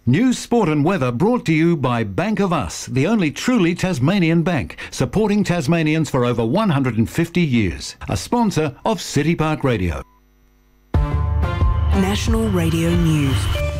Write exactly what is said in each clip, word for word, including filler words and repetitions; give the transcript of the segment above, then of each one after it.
News, sport and weather brought to you by Bank of Us, the only truly Tasmanian bank, supporting Tasmanians for over one hundred fifty years. A sponsor of City Park Radio. National Radio News.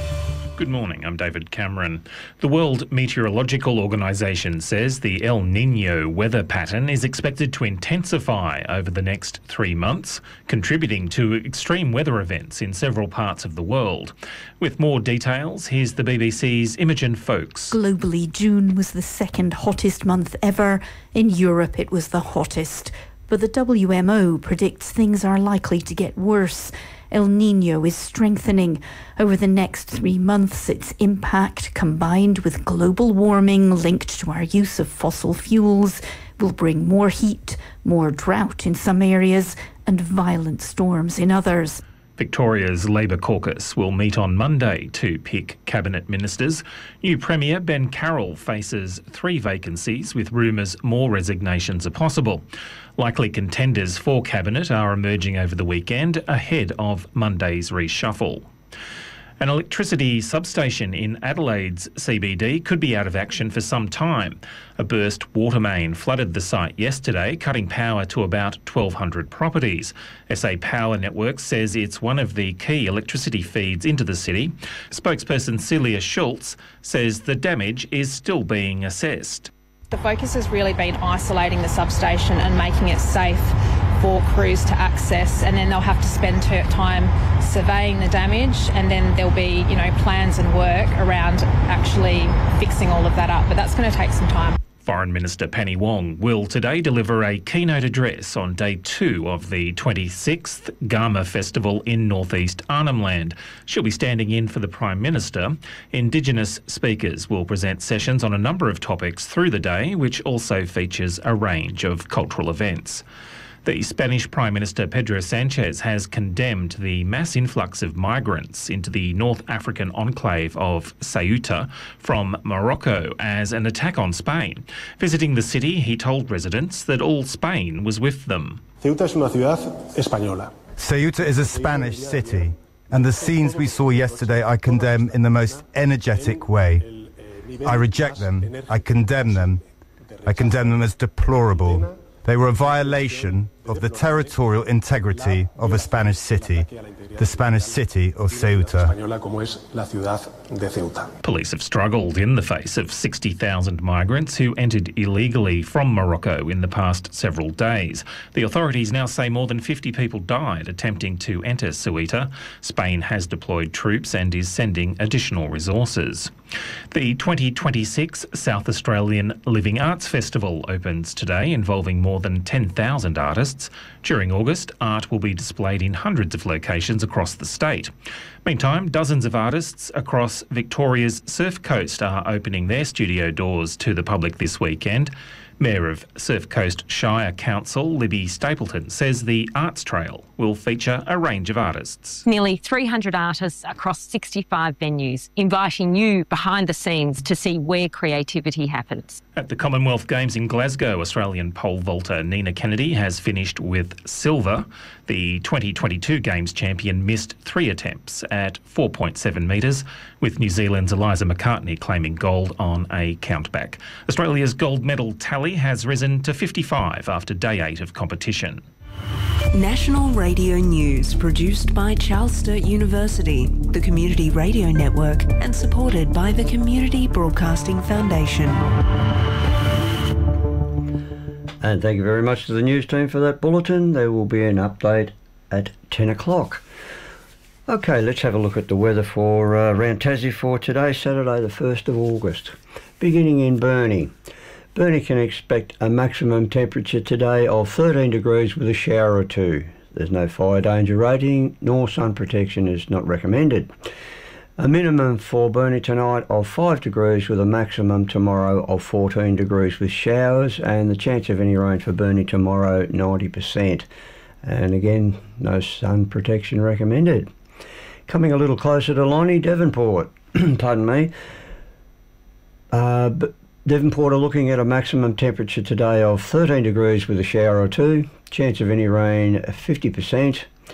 Good morning, I'm David Cameron. The World Meteorological Organisation says the El Niño weather pattern is expected to intensify over the next three months, contributing to extreme weather events in several parts of the world. With more details, here's the B B C's Imogen Foakes. Globally, June was the second hottest month ever. In Europe, it was the hottest. But the W M O predicts things are likely to get worse. El Niño is strengthening. Over the next three months, its impact, combined with global warming linked to our use of fossil fuels, will bring more heat, more drought in some areas, and violent storms in others. Victoria's Labor caucus will meet on Monday to pick cabinet ministers. New Premier Ben Carroll faces three vacancies, with rumours more resignations are possible. Likely contenders for cabinet are emerging over the weekend ahead of Monday's reshuffle. An electricity substation in Adelaide's C B D could be out of action for some time. A burst water main flooded the site yesterday, cutting power to about twelve hundred properties. S A Power Networks says it's one of the key electricity feeds into the city. Spokesperson Celia Schultz says the damage is still being assessed. The focus has really been isolating the substation and making it safe for crews to access, and then they'll have to spend time surveying the damage, and then there'll be, you know, plans and work around actually fixing all of that up, but that's going to take some time. Foreign Minister Penny Wong will today deliver a keynote address on day two of the twenty-sixth Garma Festival in northeast Arnhem Land. She'll be standing in for the Prime Minister. Indigenous speakers will present sessions on a number of topics through the day, which also features a range of cultural events. The Spanish Prime Minister Pedro Sanchez has condemned the mass influx of migrants into the North African enclave of Ceuta from Morocco as an attack on Spain. Visiting the city, he told residents that all Spain was with them. Ceuta es una ciudad española. Ceuta is a Spanish city, and the scenes we saw yesterday I condemn in the most energetic way. I reject them, I condemn them, I condemn them as deplorable. They were a violation of the territorial integrity of a Spanish city, the Spanish city of Ceuta. Police have struggled in the face of sixty thousand migrants who entered illegally from Morocco in the past several days. The authorities now say more than fifty people died attempting to enter Ceuta. Spain has deployed troops and is sending additional resources. The twenty twenty-six South Australian Living Arts Festival opens today, involving more than ten thousand artists. During August, art will be displayed in hundreds of locations across the state. Meantime, dozens of artists across Victoria's Surf Coast are opening their studio doors to the public this weekend. Mayor of Surf Coast Shire Council, Libby Stapleton, says the Arts Trail will feature a range of artists. Nearly three hundred artists across sixty-five venues, inviting you behind the scenes to see where creativity happens. At the Commonwealth Games in Glasgow, Australian pole vaulter Nina Kennedy has finished with silver. The twenty twenty-two Games champion missed three attempts at four point seven metres, with New Zealand's Eliza McCartney claiming gold on a countback. Australia's gold medal tally has risen to fifty-five after day eight of competition. National Radio News, produced by Charles Sturt University, the Community Radio Network, and supported by the Community Broadcasting Foundation. And thank you very much to the news team for that bulletin. There will be an update at ten o'clock. Okay, let's have a look at the weather for uh, around Tassie for today, Saturday the first of August. Beginning in Burnie. Burnie can expect a maximum temperature today of thirteen degrees with a shower or two. There's no fire danger rating, nor sun protection is not recommended. A minimum for Burnie tonight of five degrees with a maximum tomorrow of fourteen degrees with showers, and the chance of any rain for Burnie tomorrow ninety percent. And again, no sun protection recommended. Coming a little closer to Lonnie, Devonport, pardon me. Uh, Devonport are looking at a maximum temperature today of thirteen degrees with a shower or two. Chance of any rain fifty percent.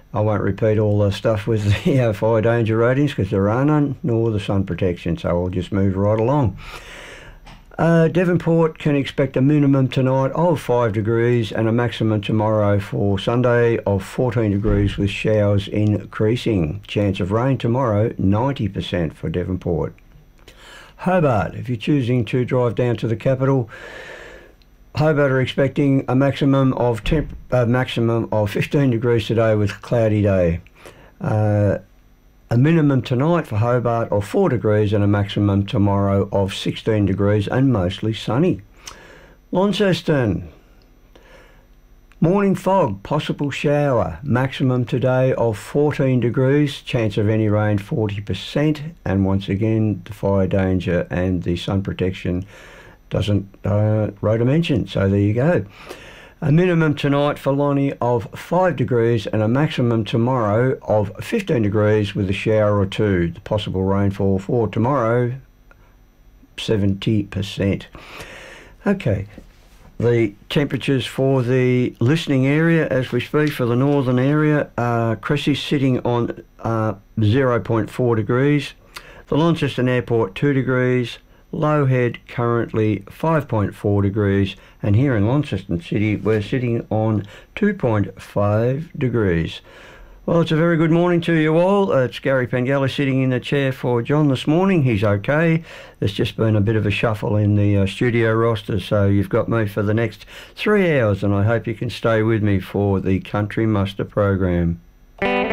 I won't repeat all the stuff with the uh, fire danger ratings because there are none, nor the sun protection, so I'll just move right along. Uh, Devonport can expect a minimum tonight of five degrees and a maximum tomorrow for Sunday of fourteen degrees with showers increasing. Chance of rain tomorrow, ninety percent for Devonport. Hobart, if you're choosing to drive down to the capital, Hobart are expecting a maximum of temp, uh, maximum of fifteen degrees today with a cloudy day. Uh, A minimum tonight for Hobart of four degrees and a maximum tomorrow of sixteen degrees and mostly sunny. Launceston, morning fog, possible shower, maximum today of fourteen degrees, chance of any rain forty percent, and once again the fire danger and the sun protection doesn't uh, rota mention, so there you go. A minimum tonight for Lonnie of five degrees and a maximum tomorrow of fifteen degrees with a shower or two. The possible rainfall for tomorrow, seventy percent. Okay, the temperatures for the listening area as we speak for the northern area, uh, Cressy's sitting on uh, zero point four degrees. The Launceston Airport two degrees. Lowhead currently five point four degrees, and here in Launceston City we're sitting on two point five degrees. Well, it's a very good morning to you all. Uh, it's Gary Pengella sitting in the chair for John this morning. He's okay. There's just been a bit of a shuffle in the uh, studio roster, so you've got me for the next three hours, and I hope you can stay with me for the Country Muster program.